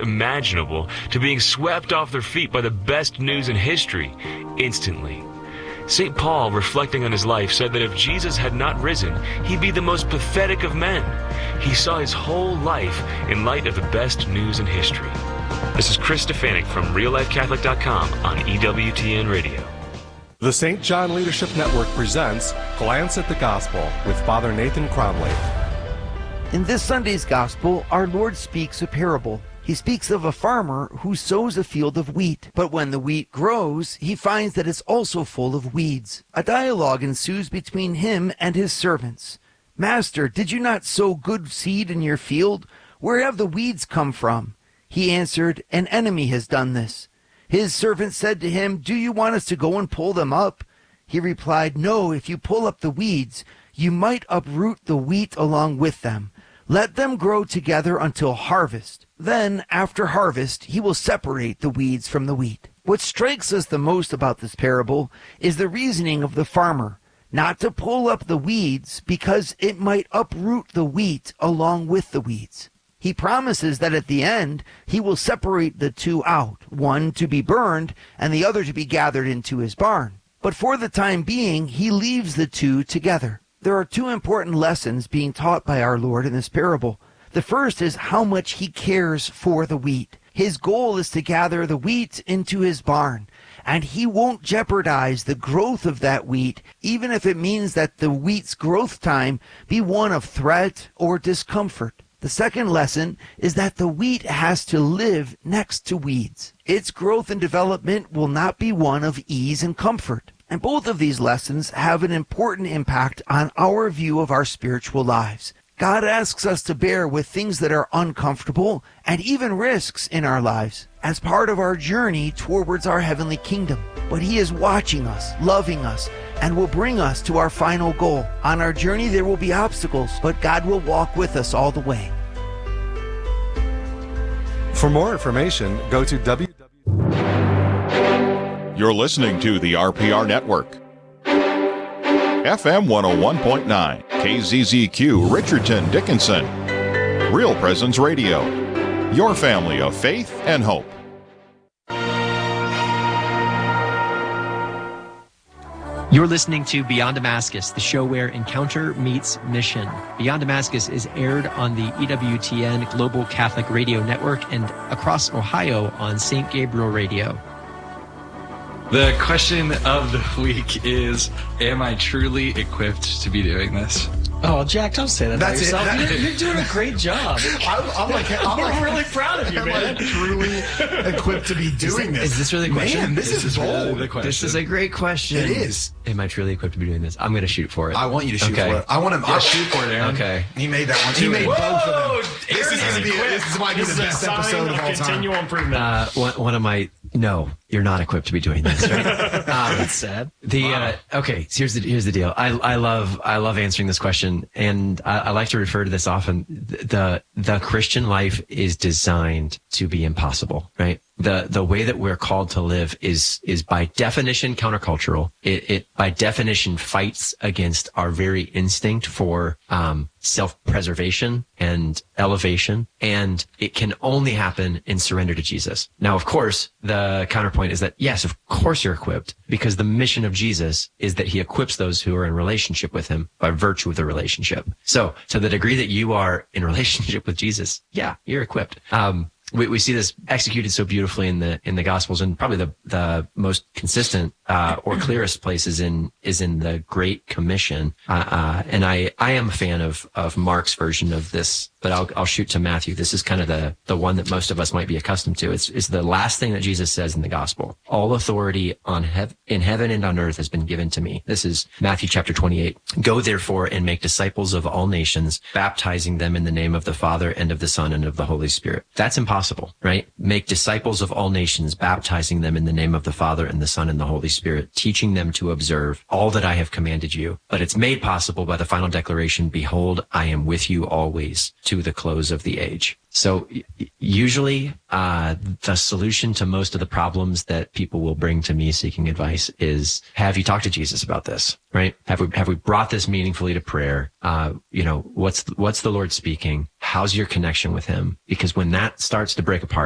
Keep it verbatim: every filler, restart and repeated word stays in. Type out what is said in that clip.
imaginable to being swept off their feet by the best news in history instantly. Saint Paul, reflecting on his life, said that if Jesus had not risen, he'd be the most pathetic of men. He saw his whole life in light of the best news in history. This is Chris Stefanik from real life catholic dot com on E W T N Radio. The Saint John Leadership Network presents Glance at the Gospel with Father Nathan Cromley. In this Sunday's Gospel, our Lord speaks a parable. He speaks of a farmer who sows a field of wheat, but when the wheat grows, he finds that it's also full of weeds. A dialogue ensues between him and his servants. "Master, did you not sow good seed in your field? Where have the weeds come from?" He answered, "An enemy has done this." His servant said to him, "Do you want us to go and pull them up?" He replied, "No, if you pull up the weeds, you might uproot the wheat along with them. Let them grow together until harvest. Then, after harvest, he will separate the weeds from the wheat." What strikes us the most about this parable is the reasoning of the farmer, not to pull up the weeds because it might uproot the wheat along with the weeds. He promises that at the end, he will separate the two out, one to be burned and the other to be gathered into his barn. But for the time being, he leaves the two together. There are two important lessons being taught by our Lord in this parable. The first is how much he cares for the wheat. His goal is to gather the wheat into his barn, and he won't jeopardize the growth of that wheat, even if it means that the wheat's growth time be one of threat or discomfort. The second lesson is that the wheat has to live next to weeds. Its growth and development will not be one of ease and comfort. And both of these lessons have an important impact on our view of our spiritual lives. God asks us to bear with things that are uncomfortable and even risks in our lives as part of our journey towards our heavenly kingdom. But he is watching us, loving us, and will bring us to our final goal. On our journey, there will be obstacles, but God will walk with us all the way. For more information, go to w w w. You're listening to the R P R Network. F M one oh one point nine, K Z Z Q, Richardson, Dickinson. Real Presence Radio. Your family of faith and hope. You're listening to Beyond Damascus, the show where encounter meets mission. Beyond Damascus is aired on the E W T N Global Catholic Radio Network and across Ohio on Saint Gabriel Radio. The question of the week is, am I truly equipped to be doing this? Oh, Jack, don't say that That's about yourself. it. You're, you're doing a great job. I'm, I'm like, I'm We're like, really proud of you, am man. I truly equipped to be doing this? Is this really the question? Man, this, This is is really bold. the question. This is a great question. It is. Am I truly equipped to be doing this? I'm going to shoot for it. I want you to shoot Okay. for it. I want him. Yeah, I'll shoot for it, Aaron. Okay. He made that one. He Do made it. both of Whoa, them. This Aaron is gonna be. quit. This might be This the is best a sign episode of of all time. continual improvement. Uh, one, one of my, no, you're not equipped to be doing this. Right? um, That's sad. The uh, okay, so here's the here's the deal. I I love I love answering this question, and I, I like to refer to this often. The the Christian life is designed to be impossible, right? The the way that we're called to live is is by definition countercultural. It, it by definition fights against our very instinct for um, self-preservation and elevation, and it can only happen in surrender to Jesus. Now, of course, the counterpoint is that yes, of course you're equipped, because the mission of Jesus is that he equips those who are in relationship with him by virtue of the relationship. So, to the degree that you are in relationship with Jesus, yeah, you're equipped. Um, We, we see this executed so beautifully in the in the Gospels, and probably the the most consistent uh, or clearest place is in is in the Great Commission. Uh, uh, and I I am a fan of of Mark's version of this, but I'll I'll shoot to Matthew. This is kind of the the one that most of us might be accustomed to. It's it's the last thing that Jesus says in the Gospel. All authority on hev- in heaven and on earth has been given to me. This is Matthew chapter twenty-eight. Go therefore and make disciples of all nations, baptizing them in the name of the Father and of the Son and of the Holy Spirit. That's impossible. Possible, right? Make disciples of all nations, baptizing them in the name of the Father and the Son and the Holy Spirit, teaching them to observe all that I have commanded you. But it's made possible by the final declaration, behold, I am with you always to the close of the age. So usually uh, the solution to most of the problems that people will bring to me seeking advice is, have you talked to Jesus about this, right? Have we have we brought this meaningfully to prayer? Uh, you know, what's what's the Lord speaking? How's your connection with him? Because when that starts to break apart,